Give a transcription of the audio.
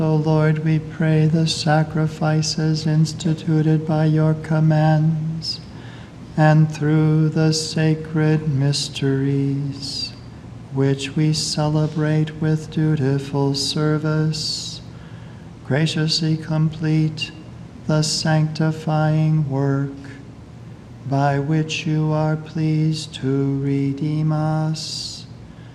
O Lord, we pray the sacrifices instituted by your commands, and through the sacred mysteries, which we celebrate with dutiful service, graciously complete the sanctifying work by which you are pleased to redeem us.